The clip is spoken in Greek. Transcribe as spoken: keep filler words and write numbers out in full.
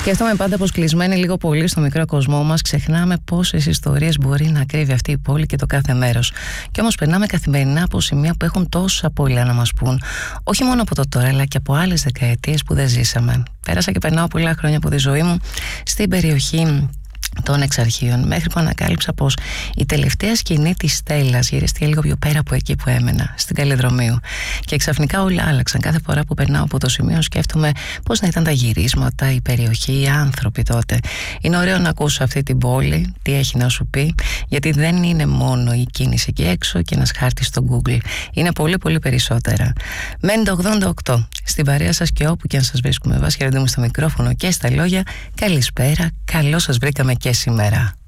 Σκέφτομαι πάντα πως κλεισμένοι λίγο πολύ στο μικρό κοσμό μας, ξεχνάμε πόσες ιστορίες μπορεί να κρύβει αυτή η πόλη και το κάθε μέρος. Και όμως περνάμε καθημερινά από σημεία που έχουν τόσα πολλά να μας πούν, όχι μόνο από το τώρα, αλλά και από άλλες δεκαετίες που δεν ζήσαμε. Πέρασα και περνάω πολλά χρόνια από τη ζωή μου στην περιοχή των Εξαρχείων, μέχρι που ανακάλυψα πως η τελευταία σκηνή της Στέλλας γυριστεί λίγο πιο πέρα από εκεί που έμενα, στην Καλλιδρομίου. Και ξαφνικά όλα άλλαξαν. Κάθε φορά που περνάω από το σημείο σκέφτομαι πώς να ήταν τα γυρίσματα, η περιοχή, οι άνθρωποι τότε. Είναι ωραίο να ακούσω αυτή την πόλη, τι έχει να σου πει, γιατί δεν είναι μόνο η κίνηση εκεί έξω και ένας χάρτης στο Google. Είναι πολύ πολύ περισσότερα. Μέντα ογδόντα οκτώ. Στην παρέα σας και όπου και αν σας βρίσκουμε. Βάσια Ρεντούμου στο μικρόφωνο και στα λόγια. Καλησπέρα, καλώς σας βρήκαμε και σήμερα.